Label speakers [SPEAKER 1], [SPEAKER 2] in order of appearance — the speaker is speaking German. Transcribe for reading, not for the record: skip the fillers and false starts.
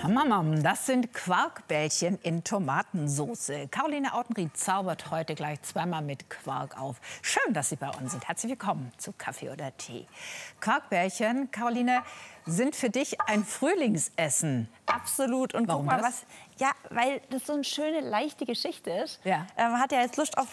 [SPEAKER 1] Mamam, das sind Quarkbällchen in Tomatensauce. Caroline Autenried zaubert heute gleich zweimal mit Quark auf. Schön, dass Sie bei uns sind. Herzlich willkommen zu Kaffee oder Tee. Quarkbällchen, Caroline, sind für dich ein Frühlingsessen.
[SPEAKER 2] Absolut. Und
[SPEAKER 1] warum
[SPEAKER 2] guck mal,
[SPEAKER 1] das?
[SPEAKER 2] weil das so eine schöne, leichte Geschichte ist.
[SPEAKER 1] Ja.
[SPEAKER 2] Man hat ja jetzt Lust auf